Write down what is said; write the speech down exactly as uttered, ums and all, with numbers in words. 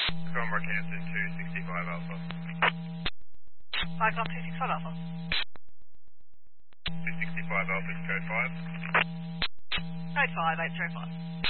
From Rockhampton two sixty-five Alpha. five Golf two six five Alpha. two sixty-five Alpha, code five. Code five eight zero five.